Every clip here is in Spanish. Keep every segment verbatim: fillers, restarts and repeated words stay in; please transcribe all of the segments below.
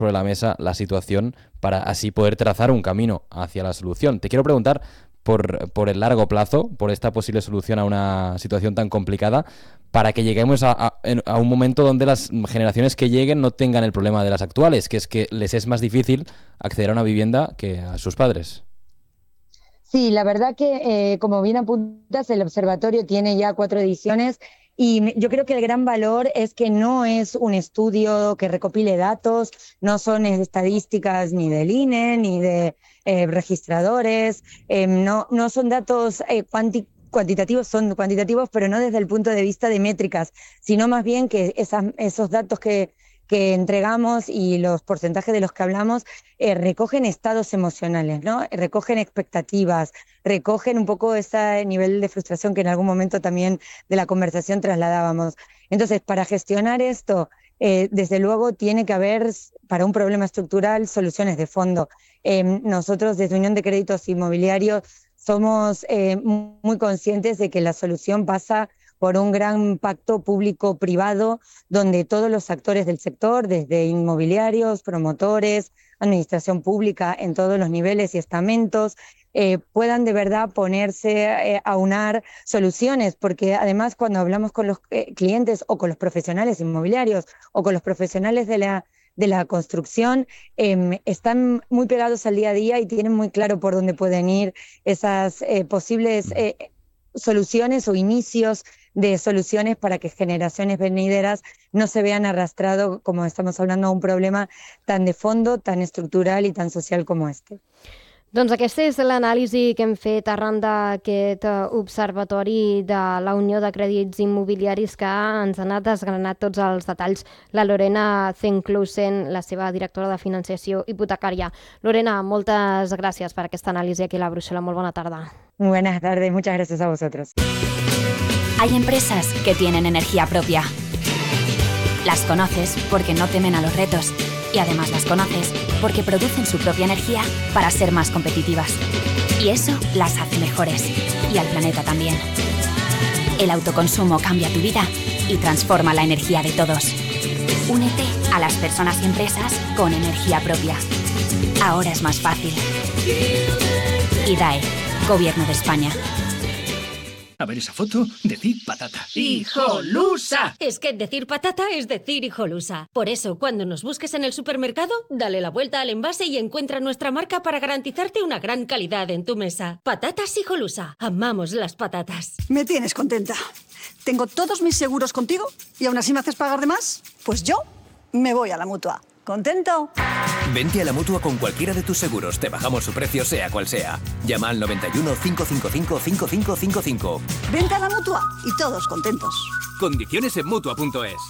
sobre la mesa la situación para así poder trazar un camino hacia la solución. Te quiero preguntar por, por el largo plazo, por esta posible solución a una situación tan complicada, para que lleguemos a, a, a un momento donde las generaciones que lleguen no tengan el problema de las actuales, que es que les es más difícil acceder a una vivienda que a sus padres. Sí, la verdad que, eh, como bien apuntas, el observatorio tiene ya cuatro ediciones y yo creo que el gran valor es que no es un estudio que recopile datos, no son estadísticas ni del I N E ni de eh, registradores, eh, no, no son datos eh, cuanti cuantitativos, son cuantitativos, pero no desde el punto de vista de métricas, sino más bien que esas, esos datos que que entregamos y los porcentajes de los que hablamos eh, recogen estados emocionales, ¿no? Recogen expectativas, recogen un poco ese nivel de frustración que en algún momento también de la conversación trasladábamos. Entonces, para gestionar esto, eh, desde luego tiene que haber, para un problema estructural, soluciones de fondo. Eh, nosotros desde Unión de Créditos Inmobiliarios somos eh, muy conscientes de que la solución pasa por un gran pacto público-privado donde todos los actores del sector, desde inmobiliarios, promotores, administración pública en todos los niveles y estamentos, eh, puedan de verdad ponerse eh, a unar soluciones, porque además cuando hablamos con los eh, clientes o con los profesionales inmobiliarios o con los profesionales de la de la construcción, eh, están muy pegados al día a día y tienen muy claro por dónde pueden ir esas eh, posibles eh, soluciones o inicios de soluciones para que generaciones venideras no se vean arrastrados, como estamos hablando, a un problema tan de fondo, tan estructural y tan social como este. Doncs aquesta és l'anàlisi que hem fet arran d'aquest observatori de la Unió de Crèdits Immobiliaris que ens ha anat desgranat tots els detalls la Lorena Zenclusen, la seva directora de financiació hipotecària. Lorena, moltes gràcies per aquesta anàlisi aquí a la Brúixola. Molt bona tarda. Buenas tardes, muchas gracias a vosotros. Hay empresas que tienen energía propia. Las conoces porque no temen a los retos. Y además las conoces porque producen su propia energía para ser más competitivas. Y eso las hace mejores. Y al planeta también. El autoconsumo cambia tu vida y transforma la energía de todos. Únete a las personas y empresas con energía propia. Ahora es más fácil. I D A E, Gobierno de España. A ver esa foto, decir patata. ¡Hijolusa! Es que decir patata es decir hijolusa. Por eso, cuando nos busques en el supermercado, dale la vuelta al envase y encuentra nuestra marca para garantizarte una gran calidad en tu mesa. Patatas Hijolusa. Amamos las patatas. Me tienes contenta. Tengo todos mis seguros contigo y aún así me haces pagar de más. Pues yo me voy a la Mutua. ¿Contento? Vente a la Mutua con cualquiera de tus seguros. Te bajamos su precio sea cual sea. Llama al noventa y uno, cinco cinco cinco, cinco cinco cinco cinco. Vente a la Mutua y todos contentos. Condiciones en Mutua punto es.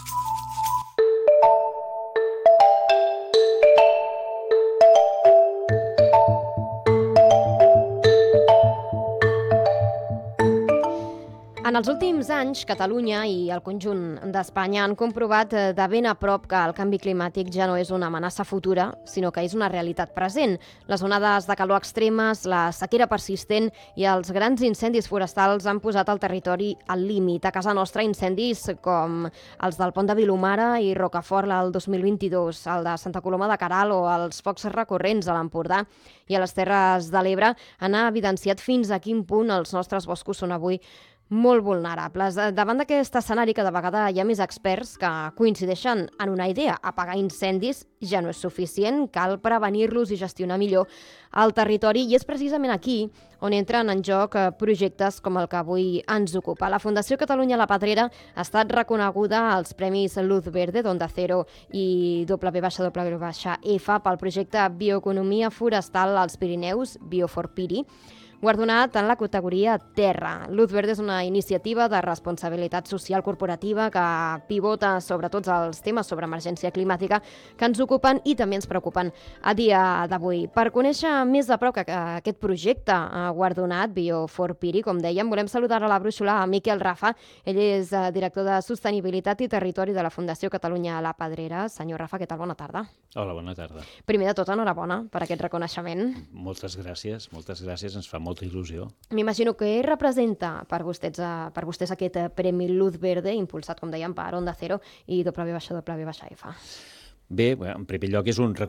En els últims anys, Catalunya i el conjunt d'Espanya han comprovat de ben a prop que el canvi climàtic ja no és una amenaça futura, sinó que és una realitat present. Les onades de calor extremes, la sequera persistent i els grans incendis forestals han posat el territori al límit. A casa nostra, incendis com els del Pont de Vilomara i Rocafort el dos mil vint-i-dos, el de Santa Coloma de Queralt o els focs recurrents a l'Empordà i a les Terres de l'Ebre han evidenciat fins a quin punt els nostres boscos són avui molt vulnerables. Davant d'aquest escenari, cada vegada hi ha més experts que coincideixen en una idea. Apagar incendis ja no és suficient, cal prevenir-los i gestionar millor el territori, i és precisament aquí on entren en joc projectes com el que avui ens ocupa. La Fundació Catalunya La Pedrera ha estat reconeguda als Premis Luz Verde d'Onda Cero i W W F pel projecte Bioeconomia Forestal als Pirineus, Bio4Piri, guardonat en la categoria Terra. Luz Verde és una iniciativa de responsabilitat social corporativa que pivota sobre tots els temes sobre emergència climàtica que ens ocupen i també ens preocupen a dia d'avui. Per conèixer més de prop aquest projecte guardonat, Bio4Piri, com dèiem, volem saludar a la Brúixola a Miquel Rafa. Ell és director de Sostenibilitat i Territori de la Fundació Catalunya La Pedrera. Senyor Rafa, què tal? Bona tarda. Hola, bona tarda. Primer de tot, enhorabona per aquest reconeixement. Moltes gràcies, moltes gràcies, ens fa molta il·lusió. M'imagino que representa per vostès, per vostès aquest Premi Luz Verde, impulsat, com dèiem, per Onda Cero i W W F. Bé, en primer lloc és un reconeixement